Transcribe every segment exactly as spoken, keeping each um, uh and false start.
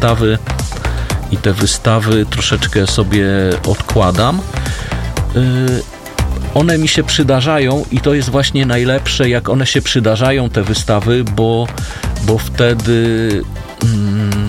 wystawy i te wystawy troszeczkę sobie odkładam. One mi się przydarzają i to jest właśnie najlepsze, jak one się przydarzają, te wystawy, bo, bo wtedy mm,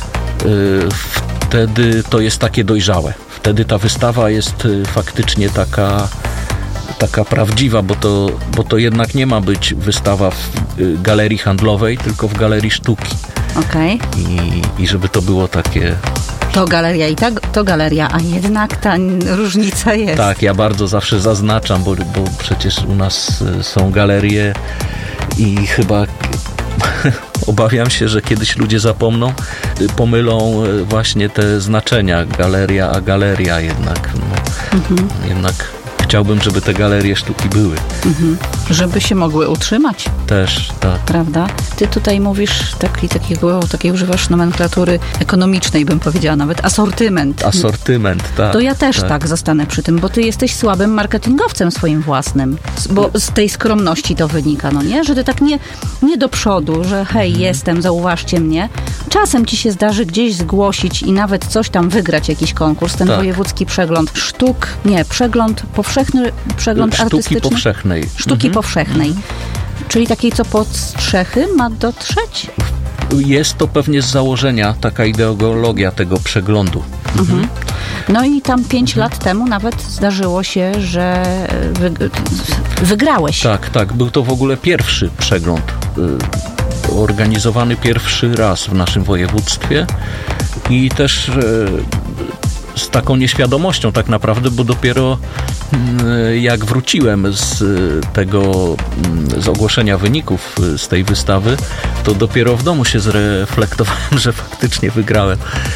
wtedy to jest takie dojrzałe. Wtedy ta wystawa jest faktycznie taka taka prawdziwa, bo to, bo to jednak nie ma być wystawa w galerii handlowej, tylko w galerii sztuki. Okej. Okay. I, I żeby to było takie... To galeria i tak, to galeria, a jednak ta różnica jest. Tak, ja bardzo zawsze zaznaczam, bo, bo przecież u nas są galerie i chyba obawiam się, że kiedyś ludzie zapomną, pomylą właśnie te znaczenia, galeria a galeria jednak. No, mhm. Jednak chciałbym, żeby te galerie sztuki były. Mhm. Żeby się mogły utrzymać. Też, tak. Prawda? Ty tutaj mówisz taki, takiego, takiej używasz nomenklatury ekonomicznej, bym powiedziała nawet. Asortyment. Asortyment, tak. To ja też tak. tak zostanę przy tym, bo ty jesteś słabym marketingowcem swoim własnym. Bo z tej skromności to wynika, no nie? Że ty tak nie, nie do przodu, że hej, hmm. jestem, zauważcie mnie. Czasem ci się zdarzy gdzieś zgłosić i nawet coś tam wygrać, jakiś konkurs, ten tak. wojewódzki przegląd sztuk, nie, przegląd powszechny, przegląd Sztuki artystyczny. powszechnej. Sztuki mhm. powszechnej. Mhm. Czyli takiej, co pod strzechy ma dotrzeć? Jest to pewnie z założenia taka ideologia tego przeglądu. Mhm. No i tam pięć mhm. lat temu nawet zdarzyło się, że wy, wygrałeś. Tak, tak. Był to w ogóle pierwszy przegląd. Organizowany pierwszy raz w naszym województwie i też z taką nieświadomością tak naprawdę, bo dopiero jak wróciłem z tego, z ogłoszenia wyników z tej wystawy, to dopiero w domu się zreflektowałem, że faktycznie wygrałem.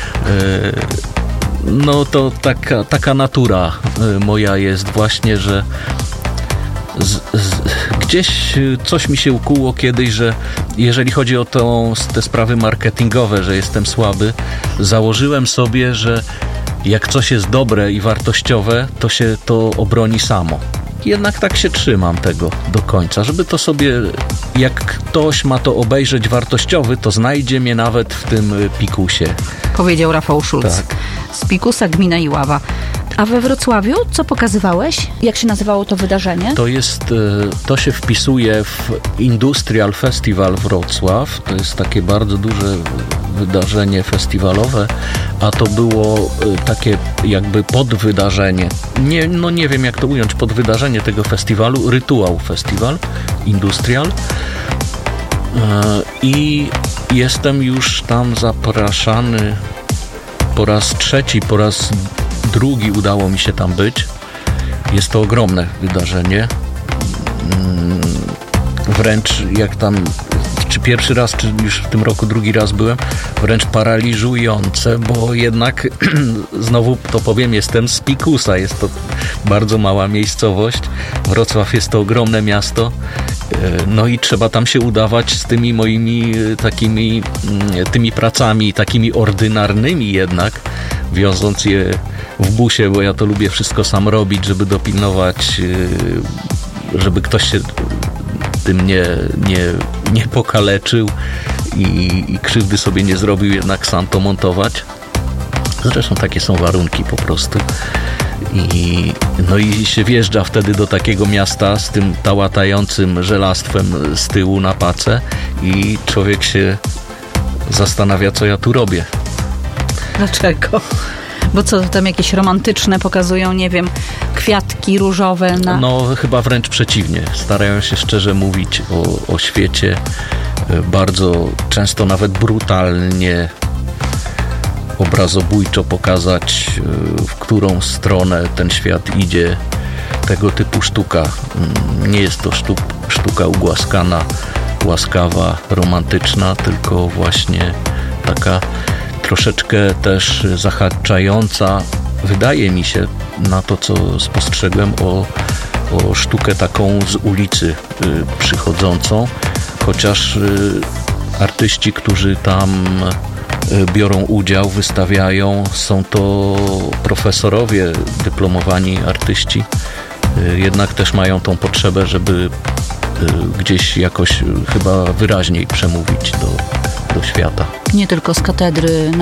No to taka, taka natura moja jest właśnie, że Z, z, gdzieś coś mi się ukuło kiedyś, że jeżeli chodzi o tą, te sprawy marketingowe, że jestem słaby, założyłem sobie, że jak coś jest dobre i wartościowe, to się to obroni samo. Jednak tak się trzymam tego do końca, żeby to sobie, jak ktoś ma to obejrzeć wartościowy, to znajdzie mnie nawet w tym pikusie. Powiedział Rafał Szulc. Tak. Z pikusa Gmina Iława. A we Wrocławiu co pokazywałeś? Jak się nazywało to wydarzenie? To jest, to się wpisuje w Industrial Festival Wrocław. To jest takie bardzo duże wydarzenie festiwalowe, a to było takie jakby podwydarzenie. Nie, no nie wiem jak to ująć, podwydarzenie tego festiwalu, Rytuał Festiwal Industrial. I jestem już tam zapraszany po raz trzeci, po raz drugi udało mi się tam być. Jest to ogromne wydarzenie. Wręcz jak tam, czy pierwszy raz, czy już w tym roku drugi raz byłem, wręcz paraliżujące, bo jednak znowu to powiem, jestem z pikusa. Jest to bardzo mała miejscowość. Wrocław jest to ogromne miasto. No i trzeba tam się udawać z tymi moimi takimi tymi pracami, takimi ordynarnymi jednak, wiążąc je w busie, bo ja to lubię wszystko sam robić, żeby dopilnować, żeby ktoś się tym nie, nie, nie pokaleczył i, i krzywdy sobie nie zrobił, jednak sam to montować. Zresztą takie są warunki po prostu. I, no i się wjeżdża wtedy do takiego miasta z tym tałatającym żelastwem z tyłu na pacę i człowiek się zastanawia, co ja tu robię. Dlaczego? Bo co, tam jakieś romantyczne pokazują, nie wiem, kwiatki różowe na... No chyba wręcz przeciwnie. Starają się szczerze mówić o, o świecie. Bardzo często nawet brutalnie, obrazobójczo pokazać, w którą stronę ten świat idzie. Tego typu sztuka. Nie jest to sztuk, sztuka ugłaskana, łaskawa, romantyczna, tylko właśnie taka troszeczkę też zahaczająca, wydaje mi się, na to, co spostrzegłem, o, o sztukę taką z ulicy y, przychodzącą, chociaż y, artyści, którzy tam y, biorą udział, wystawiają, są to profesorowie, dyplomowani artyści, y, jednak też mają tą potrzebę, żeby y, gdzieś jakoś y, chyba wyraźniej przemówić do, do świata. Nie tylko z katedry